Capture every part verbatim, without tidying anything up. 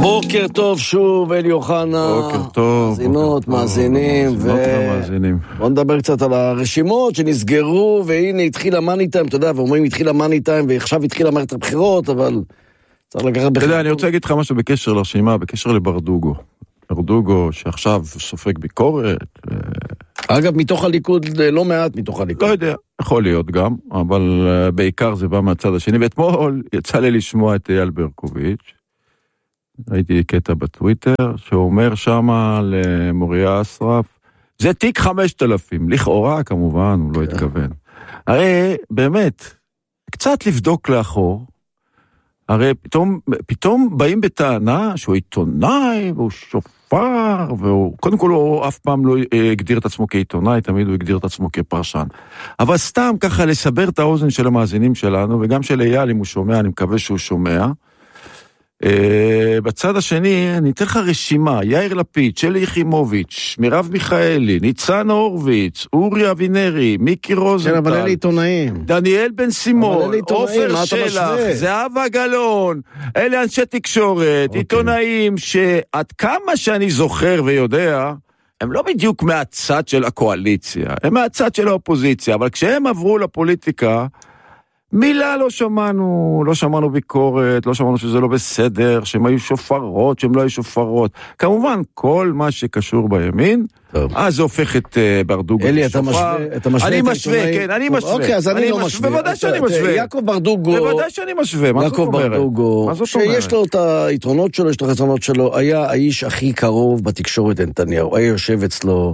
בוקר טוב שוב, אלי אוחנה. בוקר טוב. מאזינות, מאזינים. בואו נדבר קצת על הרשימות שנסגרו, והנה התחיל המאני טיים, אתה יודע, ואומרים התחיל המאני טיים, ועכשיו התחילה מערכת הבחירות, אבל צריך לקחת בחיר. אתה יודע, אני רוצה להגיד לך משהו בקשר לרשימה, בקשר לברדוגו. ברדוגו שעכשיו סופג ביקורת. אגב, מתוך הליכוד, לא מעט מתוך הליכוד. לא יודע, יכול להיות גם, אבל בעיקר זה בא מהצד השני, ואתמול יצא לי לשמוע את אייל ברקוביץ', ראיתי קטע בטוויטר, שאומר שמה למוריה אסרף, זה תיק חמשת אלפים, לכאורה כמובן, הוא לא התכוון. הרי באמת, קצת לבדוק לאחור, הרי פתאום, פתאום באים בטענה שהוא עיתונאי, והוא שופר, והוא, קודם כל הוא אף פעם לא הגדיר את עצמו כעיתונאי, תמיד הוא הגדיר את עצמו כפרשן. אבל סתם ככה לסבר את האוזן של המאזינים שלנו, וגם של אייל, אם הוא שומע, אני מקווה שהוא שומע, בצד השני, אני אתן לך רשימה, יאיר לפיד, שלי יחימוביץ', מירב מיכאלי, ניצן הורוביץ, אורי אבינרי, מיקי רוזנטל, כן, אבל אלה עיתונאים. דניאל בן סימון, עופר שלח, זהבה גלאון, אלה אנשי תקשורת, עיתונאים שעד כמה שאני זוכר ויודע, הם לא בדיוק מהצד של הקואליציה, הם מהצד של האופוזיציה, אבל כשהם עברו לפוליטיקה, מילה לא שמענו, לא שמענו ביקורת, לא שמענו שזה לא בסדר, שהם היו שופרות, שהם לא היו שופרות. כמובן, כל מה שקשור בימין, טוב. אז זה הופך את uh, ברדוגו אלי, אתה משווה, אתה משווה אני משווה, כן, אני משווה. אוקיי, אז אני, אני לא משווה. בוודאי שאני משווה. יעקב ברדוגו... בוודאי שאני משווה, מה זאת אומרת? יעקב ברדוגו, שיש לו את היתרונות שלו, יש את החסרונות שלו, היה האיש הכי קרוב בתקשורת נתניהו, היה יושב אצלו...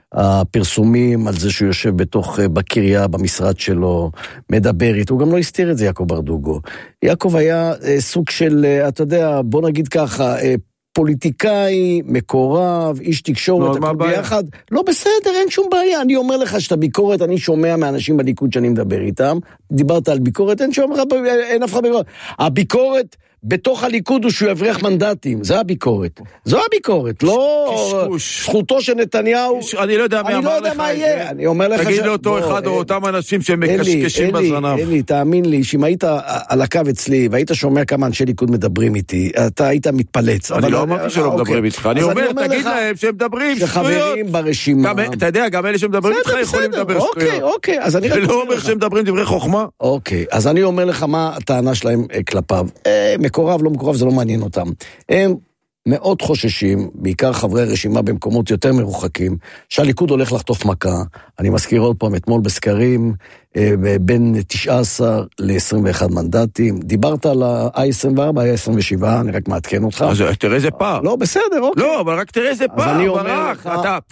הפרסומים על זה שהוא יושב בתוך, בקריה, במשרד שלו, מדבר איתו, הוא גם לא הסתיר את זה, יעקב ברדוגו. יעקב היה סוג של, אתה יודע, בוא נגיד ככה, פוליטיקאי, מקורב, איש תקשורת, הכל ביחד. לא בסדר, אין שום בעיה. אני אומר לך שאת הביקורת, אני שומע מאנשים בליכוד שאני מדבר איתם, דיברת על ביקורת, אין שום, אין אף אחד ביקורת. הביקורת, בתוך הליכוד הוא שהוא יבריח מנדטים, זה הביקורת. זו הביקורת, לא זכותו של נתניהו. אני לא יודע מי אמר לך את זה. אני אומר לך... תגיד לאותו אחד או אותם אנשים שמקשקשים בזנב. אלי, תאמין לי, שאם היית על הקו אצלי, והיית שומע כמה אנשי ליכוד מדברים איתי, אתה היית מתפלץ. אני לא אמרתי שלא מדברים איתך. אני אומר, תגיד להם שהם מדברים שטויות. שחברים ברשימה. אתה יודע, גם אלה שמדברים איתך יכולים לדבר שטויות. זה לא אומר שהם מדברים דברי חוכמה. אוקיי, אז אני אומר לך מה הטענה שלהם כלפיו. מקורב, לא מקורב, זה לא מעניין אותם. הם מאוד חוששים, בעיקר חברי רשימה במקומות יותר מרוחקים, שהליכוד הולך לחטוף מכה. אני מזכיר עוד פעם, אתמול בסקרים, בין תשע עשרה ל-עשרים ואחד מנדטים. דיברת על ה-איי עשרים וארבע, איי עשרים ושבע, אני רק מעדכן אותך. אז תראה איזה פער. לא, בסדר, אוקיי. לא, אבל רק תראה איזה פער, ברח.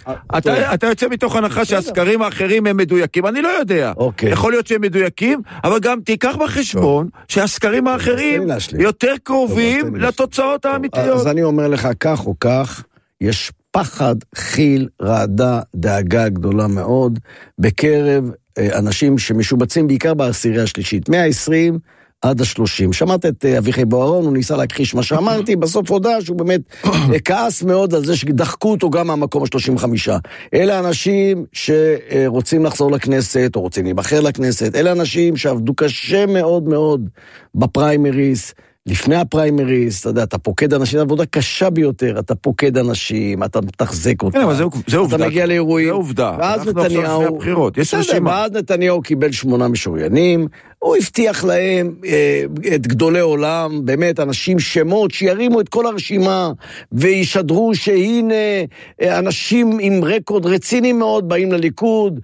אתה יוצא מתוך הנחה שהסקרים האחרים הם מדויקים. אני לא יודע. יכול להיות שהם מדויקים, אבל גם תיקח בחשבון שהסקרים האחרים יותר קרובים לתוצאות האמיתיות. אז אני אומר לך, כך או כך, יש פחד, חיל, רעדה, דאגה גדולה מאוד, בקרב אנשים שמשובצים בעיקר בעשירייה השלישית, מאה ועשרים עד ה-שלושים. שמעת את אביחי בוארון, הוא ניסה להכחיש מה שאמרתי, בסוף הודע שהוא באמת כעס מאוד על זה שדחקו אותו גם מהמקום ה-שלושים וחמישה. אלה אנשים שרוצים לחזור לכנסת, או רוצים להיבחר לכנסת, אלה אנשים שעבדו קשה מאוד מאוד בפריימריס, לפני הפריימריס, אתה יודע, אתה פוקד אנשים, עבודה קשה ביותר, אתה פוקד אנשים, אתה מתחזק אותם, אתה מגיע לאירועים, זה עובדה, ואז נתניהו, ואז נתניהו קיבל שמונה משוריינים, הוא הבטיח להם אה, את גדולי עולם, באמת אנשים שמות שירימו את כל הרשימה, וישדרו שהנה אה, אנשים עם רקורד רציני מאוד באים לליכוד,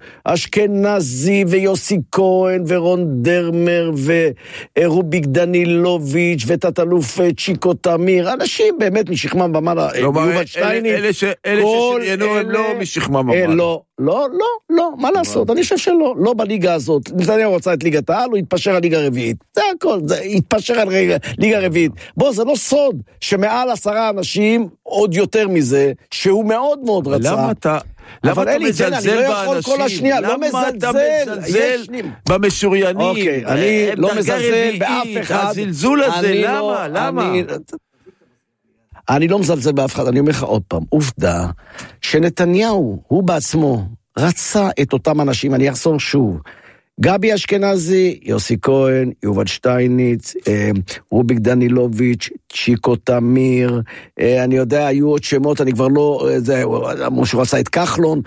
אשכנזי ויוסי כהן ורון דרמר ורוביק דנילוביץ' ותת-אלוף צ'יקו תמיר, אנשים באמת משכמם במעלה, יובל שטייניץ, אלה ששריינו הם לא משכמם במעלה. לא, לא, לא, לא, מה לעשות? אני חושב שלא, לא בליגה הזאת. נתניהו רוצה את ליגת העל, הוא התפשר על ליגה רביעית. זה הכל, זה התפשר על ליגה רביעית. בוא, זה לא סוד שמעל עשרה אנשים, עוד יותר מזה, שהוא מאוד מאוד רצה. למה אתה... למה אתה מזלזל באנשים? למה אתה מזלזל במשוריינים? אוקיי, אני לא מזלזל באף אחד. הזלזול הזה, למה? למה? אני לא מזלזל באף אחד, אני אומר לך עוד פעם, עובדה שנתניהו, הוא בעצמו, רצה את אותם אנשים, אני אחזור שוב, גבי אשכנזי, יוסי כהן, יובל שטייניץ, רוביק דנילוביץ', צ'יקו תמיר, אני יודע, היו עוד שמות, אני כבר לא, זה, משהו רצה את כחלון,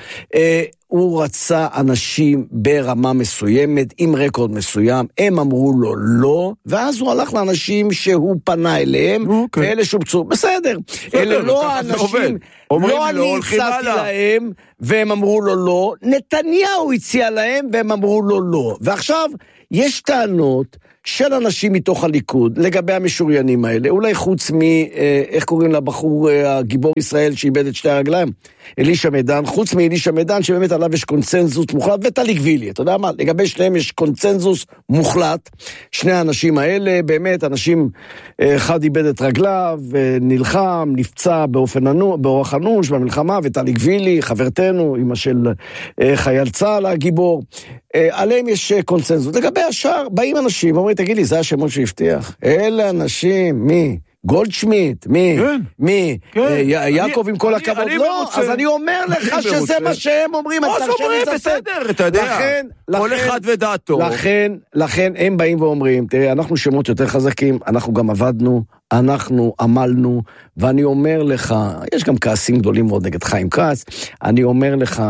הוא רצה אנשים ברמה מסוימת, עם רקורד מסוים, הם אמרו לו לא, ואז הוא הלך לאנשים שהוא פנה אליהם, okay. ואלה שובצו, בסדר, אלה לא האנשים, לא אני הצעתי להם, והם אמרו לו לא, נתניהו הציע להם, והם אמרו לו לא, ועכשיו יש טענות, של אנשים מתוך הליכוד, לגבי המשוריינים האלה, אולי חוץ מ, איך קוראים לבחור הגיבור ישראל שאיבד את שתי הרגליים? אלישע מדן, חוץ מאלישע מדן שבאמת עליו יש קונצנזוס מוחלט, וטלי גבילי, אתה יודע מה? לגבי שניהם יש קונצנזוס מוחלט, שני האנשים האלה, באמת אנשים, אחד איבד את רגליו, נלחם, נפצע באופן אנו, באורח אנוש במלחמה, וטלי גבילי, חברתנו, אמא של חייל צה"ל הגיבור, עליהם יש קונצנזוס. לגבי השאר, באים אנשים, אומרים, תגיד לי, זה השמות שהבטיח? אלה אנשים, מי? גולדשמיט, מי? כן. מי? כן. יעקב עם כל הכבוד. לא, אז אני אומר לך שזה מה שהם אומרים. אז אומרים, בסדר, אתה יודע. כל אחד ודעתו. לכן, לכן הם באים ואומרים, תראה, אנחנו שמות יותר חזקים, אנחנו גם עבדנו, אנחנו עמלנו, ואני אומר לך, יש גם כעסים גדולים מאוד נגד חיים כעס, אני אומר לך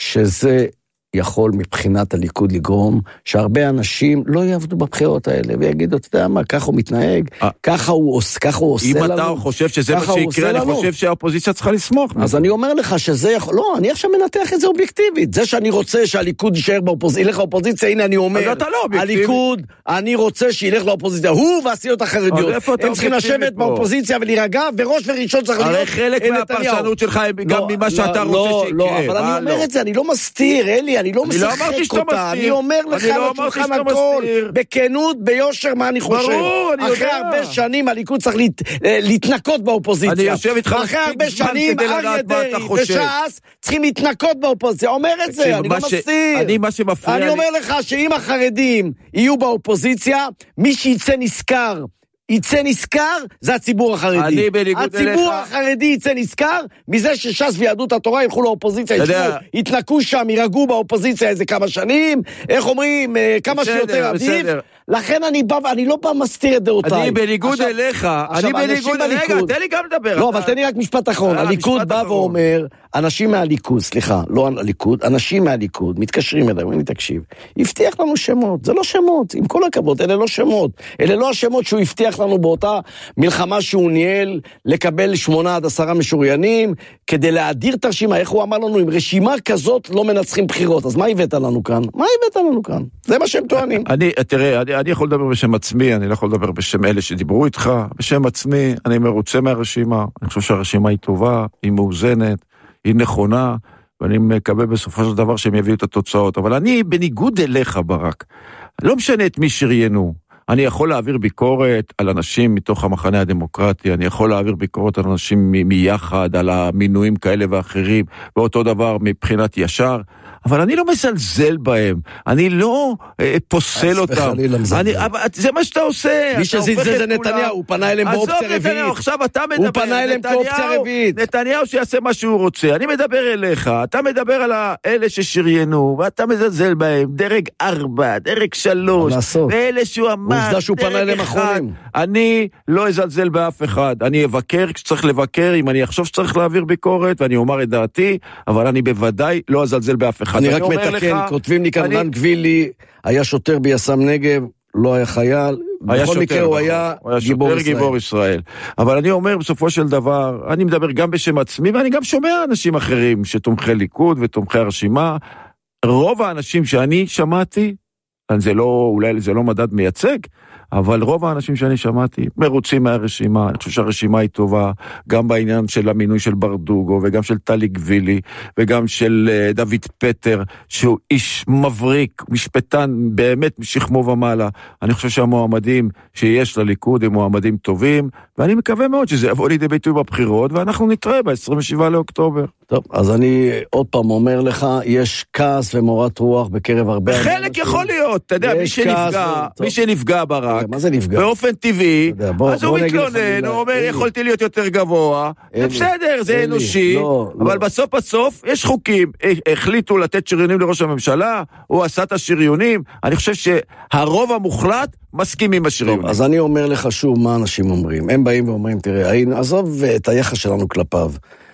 שזה יכול מבחינת הליכוד לגרום שהרבה אנשים לא יעבדו בבחירות האלה, ויגידו, אתה יודע מה, ככה הוא מתנהג, ככה הוא עושה לנו. אם אתה חושב שזה מה שיקרה, אני חושב שהאופוזיציה צריכה לסמוך. אז אני אומר לך שזה יכול, לא, אני עכשיו מנתח את זה אובייקטיבית, זה שאני רוצה שהליכוד יישאר באופוזיציה, ילך לאופוזיציה, הנה אני אומר, הליכוד, אני רוצה שילך לאופוזיציה, הוא והסיעות החרדיות, הם צריכים לשבת באופוזיציה ולהירגע, וראש וראשון צריך להיות הרי חלק מהפרשנות שלך גם ממה שאתה רוצה שיקרה. אבל אני אומר את זה, אני לא מסתיר, אלי, אני לא משחק אותה, אני אומר לך לשולחן הכל, בכנות, ביושר, מה אני חושב. אחרי הרבה שנים הליכוד צריך להתנקות באופוזיציה. אני יושב איתך אחרי הרבה שנים, אריה דרעי וש"ס צריכים להתנקות באופוזיציה. אומר את זה, אני לא מסתיר. אני מה שמפריע לי. אני אומר לך שאם החרדים יהיו באופוזיציה, מי שיצא נזכר, יצא נזכר, זה הציבור החרדי. הציבור החרדי יצא נזכר, מזה שש"ס ויהדות התורה ילכו לאופוזיציה, יתנקו שם, ירגעו באופוזיציה איזה כמה שנים, איך אומרים, כמה שיותר עדיף. לכן אני בא, אני לא בא מסתיר את דעותיי. אני בניגוד אליך, אני בניגוד, רגע, תן לי גם לדבר. לא, אבל תן לי רק משפט אחרון. הליכוד בא ואומר, אנשים מהליכוד, סליחה, לא הליכוד, אנשים מהליכוד, מתקשרים אליי, אני תקשיב, הבטיח לנו שמות, זה לא שמות, עם כל הכבוד, אלה לא שמות, אלה לא השמות שהוא הבטיח לנו באותה מלחמה שהוא ניהל, לקבל שמונה עד עשרה משוריינים, כדי להדיר את הרשימה, איך הוא אמר לנו, עם רשימה כזאת לא מנצחים בחירות, אז מה הבאת לנו כאן? מה הבאת לנו כאן? זה מה שהם טוענים. אני, תראה, אני, אני יכול לדבר בשם עצמי, אני לא יכול לדבר בשם אלה שדיברו איתך, בשם עצמי, אני מרוצה מהרשימה, אני חושב שהרשימה היא טובה, היא מאוזנת, היא נכונה, ואני מקווה בסופו של דבר שהם יביאו את התוצאות, אבל אני בניגוד אליך ברק, לא משנה את מי שריינו, אני יכול להעביר ביקורת על אנשים מתוך המחנה הדמוקרטי, אני יכול להעביר ביקורת על אנשים מ- מיחד, על המינויים כאלה ואחרים, ואותו דבר מבחינת ישר, אבל אני לא מסלזל בהם, אני לא אה, פוסל אותם. אני, אבל, זה מה שאתה עושה. מי שזלזל זה נתניהו, הוא פנה אליהם באופציה רביעית. עכשיו אתה מדבר. הוא פנה אליהם באופציה רביעית. נתניהו שיעשה מה שהוא רוצה. אני מדבר אליך, אתה מדבר על אלה ששריינו, ואתה מזלזל בהם, דרג ארבע, דרג שלוש, ואלה שהוא אמר, עובדה שהוא פנה אליהם אחרונים. אני לא אזלזל באף אחד. אני אבקר כשצריך לבקר, אם אני אחשוב שצריך להעביר ביקורת, ואני אומר את דעתי, אבל אני בוודאי לא אזלזל באף אחד. אני רק מתקן, כותבים לי כאן רן גבילי, היה שוטר ביס"מ נגב, לא היה חייל, בכל מקרה הוא היה גיבור ישראל. גיבור ישראל. אבל אני אומר בסופו של דבר, אני מדבר גם בשם עצמי, ואני גם שומע אנשים אחרים שתומכי ליכוד ותומכי הרשימה. רוב האנשים שאני שמעתי, זה לא, אולי זה לא מדד מייצג, אבל רוב האנשים שאני שמעתי מרוצים מהרשימה, אני חושב שהרשימה היא טובה, גם בעניין של המינוי של ברדוגו, וגם של טלי גבילי, וגם של uh, דוד פטר, שהוא איש מבריק, משפטן באמת משכמו ומעלה. אני חושב שהמועמדים שיש לליכוד הם מועמדים טובים, ואני מקווה מאוד שזה יבוא לידי ביטוי בבחירות, ואנחנו נתראה ב-עשרים ושבעה לאוקטובר. טוב, אז אני עוד פעם אומר לך, יש כעס ומורת רוח בקרב הרבה... בחלק יכול להיות, אתה יודע, מי שנפגע, מי שנפגע ברק, מה זה נפגע? באופן טבעי, אז הוא מתלונן, הוא אומר, יכולתי להיות יותר גבוה, זה בסדר, זה אנושי, אבל בסוף בסוף יש חוקים, החליטו לתת שריונים לראש הממשלה, הוא עשה את השריונים, אני חושב שהרוב המוחלט מסכים עם השריונים. אז אני אומר לך שוב מה אנשים אומרים, הם באים ואומרים, תראה, עזוב את היחס שלנו כלפיו,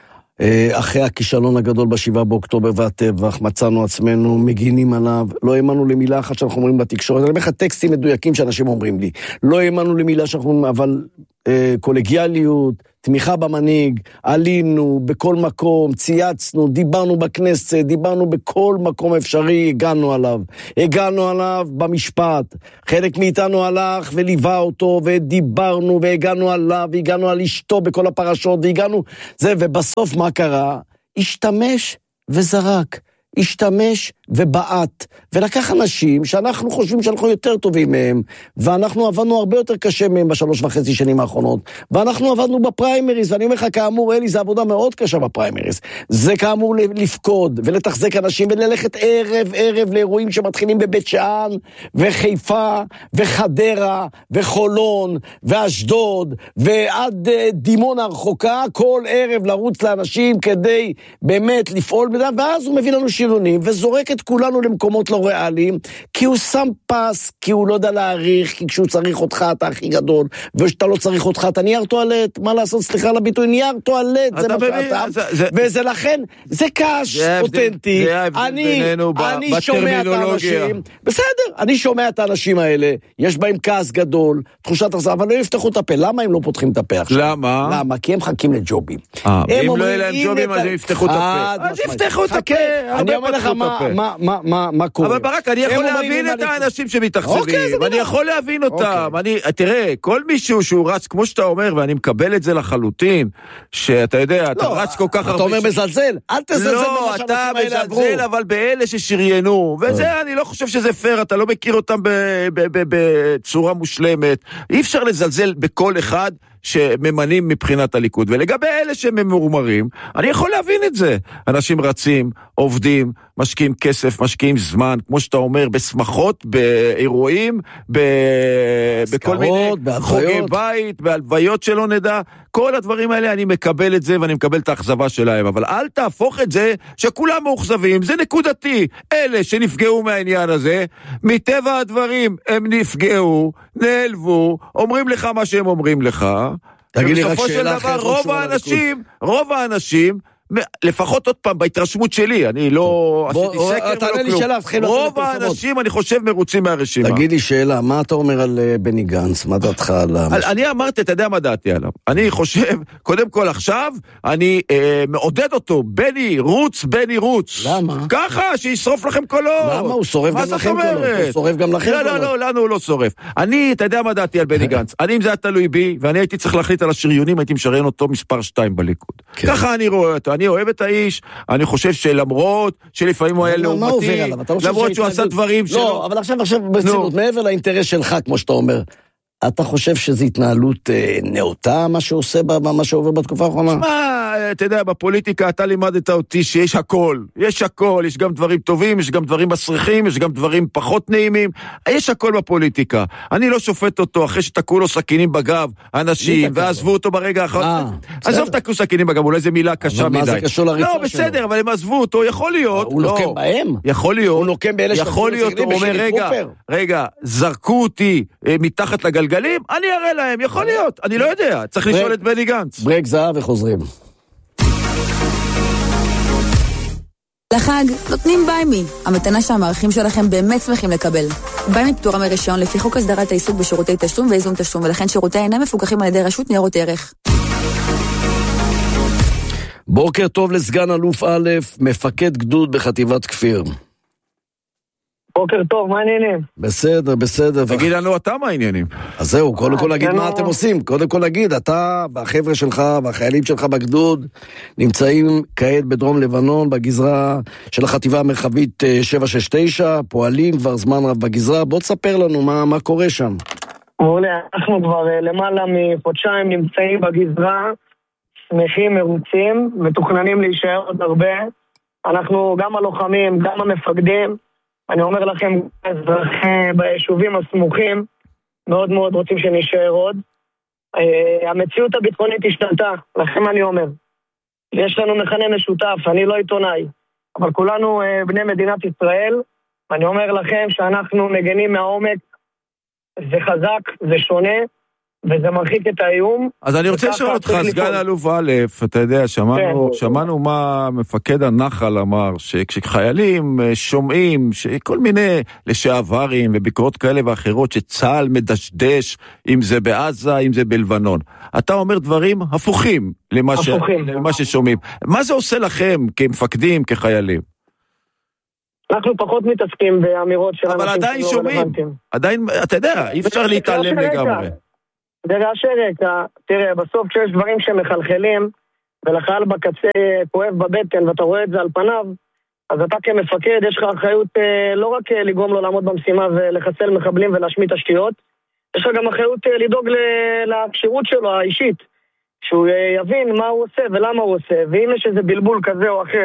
אחרי הכישלון הגדול בשבעה באוקטובר והטבח, מצאנו עצמנו, מגינים עליו, לא האמנו למילה אחת שאנחנו אומרים בתקשורת, אני אומר לך טקסטים מדויקים שאנשים אומרים לי, לא האמנו למילה שאנחנו אומרים, אבל אה, קולגיאליות, תמיכה במנהיג, עלינו בכל מקום, צייצנו, דיברנו בכנסת, דיברנו בכל מקום אפשרי, הגענו עליו, הגענו עליו במשפט, חלק מאיתנו הלך וליווה אותו, ודיברנו והגענו עליו, והגענו על אשתו בכל הפרשות, והגענו, זה, ובסוף מה קרה? השתמש וזרק, השתמש ובעט, ולקח אנשים שאנחנו חושבים שאנחנו יותר טובים מהם, ואנחנו עבדנו הרבה יותר קשה מהם בשלוש וחצי שנים האחרונות, ואנחנו עבדנו בפריימריז, ואני אומר לך, כאמור, אלי, זה עבודה מאוד קשה בפריימריז, זה כאמור לפקוד, ולתחזק אנשים, וללכת ערב ערב לאירועים שמתחילים בבית שאן, וחיפה, וחדרה, וחולון, ואשדוד, ועד דימונה הרחוקה, כל ערב לרוץ לאנשים, כדי באמת לפעול בדם, ואז הוא מביא לנו שריונים, וזורק את כולנו למקומות לא ריאליים, כי הוא שם פס, כי הוא לא יודע להעריך, כי כשהוא צריך אותך אתה הכי גדול, וכשאתה לא צריך אותך אתה נייר טואלט, מה לעשות, סליחה על הביטוי, נייר טואלט, זה מה שאתה, וזה לכן, זה קש אותנטי, אני שומע את האנשים, בסדר, אני שומע את האנשים האלה, יש בהם כעס גדול, תחושת הרסה, אבל לא יפתחו את הפה, למה הם לא פותחים את הפה עכשיו? למה? למה? כי הם מחכים לג'ובים. אם לא יהיה להם ג'ובים, אז הם יפתחו את הפה. אז יפתחו את הפה. אני אומר לך מה קורה. אבל ברק, אני יכול להבין את האנשים שמתאכזבים, אני יכול להבין אותם. תראה, כל מישהו שהוא רץ, כמו שאתה אומר, ואני מקבל את זה לחלוטין, שאתה יודע, אתה רץ כל כך הרבה... אתה אומר מזלזל, אל תזלזל במה שאנשים האלה עברו. לא, אתה מזלזל, אבל באלה ששריינו, וזה אני לא חושב שזה פייר, אתה לא מכיר אותם בצורה מושלמת. אי אפשר לזלזל בכל אחד שממנים מבחינת הליכוד, ולגבי אלה שממורמרים, אני יכול להבין את זה. אנשים רצים, עובדים, משקיעים כסף, משקיעים זמן, כמו שאתה אומר, בשמחות, באירועים, ב... בכל מיני חוגי בית, בהלוויות שלא נדע, כל הדברים האלה אני מקבל את זה, ואני מקבל את האכזבה שלהם, אבל אל תהפוך את זה שכולם מאוכזבים, זה נקודתי. אלה שנפגעו מהעניין הזה, מטבע הדברים הם נפגעו, נעלבו, אומרים לך מה שהם אומרים לך, ובסופו של דבר רוב האנשים, רוב האנשים, לפחות עוד פעם, בהתרשמות שלי, אני לא עשיתי סקר ולא כלום. רוב האנשים, אני חושב, מרוצים מהרשימה. תגיד לי שאלה, מה אתה אומר על בני גנץ? מה דעתך על... אני אמרתי, אתה יודע מה דעתי עליו. אני חושב, קודם כל עכשיו, אני מעודד אותו, בני רוץ, בני רוץ. למה? ככה, שישרוף לכם קולות. למה? הוא שורף גם לכם קולות. הוא שורף גם לכם קולות. לא, לא, לא, לנו הוא לא שורף. אני, אתה יודע מה דעתי על בני גנץ. אני, אם זה היה תלוי בי, ואני הייתי צריך להחליט על השריונים, הייתי משריין אותו מספר שתיים בליכוד. ככה אני רואה אותו. אני אוהב את האיש, אני חושב שלמרות שלפעמים הוא היה לעומתי, למרות שהוא עשה דברים שלו. לא, אבל עכשיו, עכשיו, בצינות, מעבר לאינטרס שלך, כמו שאתה אומר, אתה חושב שזו התנהלות נאותה, מה שעושה, מה שעובר בתקופה האחרונה? מה, אתה יודע, בפוליטיקה אתה לימדת אותי שיש הכל, יש הכל, יש גם דברים טובים, יש גם דברים מסריחים, יש גם דברים פחות נעימים, יש הכל בפוליטיקה. אני לא שופט אותו אחרי שתקעו לו סכינים בגב, אנשים, ועזבו אותו ברגע האחרון. עזוב תקעו סכינים בגב, אולי זו מילה קשה מדי. מה זה קשור לריצה שלו? לא, בסדר, אבל הם עזבו אותו, יכול להיות. הוא לוקם בהם? יכול להיות. הוא לוקם באלה יכול להיות, הוא אומר, רגע, רגע, זרקו אותי מתחת לגלגלים, אני אראה להם, יכול להיות, אני לא יודע, צריך לשאול את בני גנץ. ברק זהב וחוזרים. לחג נותנים ביימי, המתנה שהמערכים שלכם באמת שמחים לקבל. ביימי פטורה מרישיון לפי חוק הסדרת העיסוק בשירותי תשלום ואיזון תשלום, ולכן שירותי אינם מפוקחים על ידי רשות ניירות ערך. בוקר טוב לסגן אלוף א', מפקד גדוד בחטיבת כפיר. בוקר טוב, מה העניינים? בסדר, בסדר. תגיד לנו אתה מה העניינים. אז זהו, קודם כל להגיד מה אתם עושים. קודם כל להגיד, אתה והחבר'ה שלך והחיילים שלך בגדוד נמצאים כעת בדרום לבנון, בגזרה של החטיבה המרחבית שבע שש תשע, פועלים כבר זמן רב בגזרה. בוא תספר לנו מה, מה קורה שם. מעולה, אנחנו כבר למעלה מחודשיים נמצאים בגזרה, שמחים, מרוצים, מתוכננים להישאר עוד הרבה. אנחנו גם הלוחמים, גם המפקדים, אני אומר לכם, ביישובים הסמוכים, מאוד מאוד רוצים שנשאר עוד. המציאות הביטחונית השתנתה, לכם אני אומר. יש לנו מכנה משותף, אני לא עיתונאי, אבל כולנו בני מדינת ישראל, ואני אומר לכם שאנחנו מגנים מהעומק, זה חזק, זה שונה, וזה מרחיק את האיום. אז אני רוצה לשאול אותך, סגן אלוף א', אתה יודע, שמענו, כן. שמענו מה מפקד הנחל אמר, שכשחיילים שומעים שכל מיני לשעברים וביקורות כאלה ואחרות, שצהל מדשדש, אם זה בעזה, אם זה בלבנון. אתה אומר דברים הפוכים למה, הפוכים. ש... למה ששומעים. מה זה עושה לכם כמפקדים, כחיילים? אנחנו פחות מתעסקים באמירות של אבל עדיין שומעים, עדיין, אתה יודע, אי אפשר להתעלם לגמרי. זה רעשי רקע, תראה, בסוף כשיש דברים שמחלחלים, ולחייל בקצה כואב בבטן, ואתה רואה את זה על פניו, אז אתה כמפקד, יש לך אחריות לא רק לגרום לו לעמוד במשימה ולחסל מחבלים ולהשמיד תשתיות, יש לך גם אחריות לדאוג לקשירות שלו האישית, שהוא יבין מה הוא עושה ולמה הוא עושה, ואם יש איזה בלבול כזה או אחר,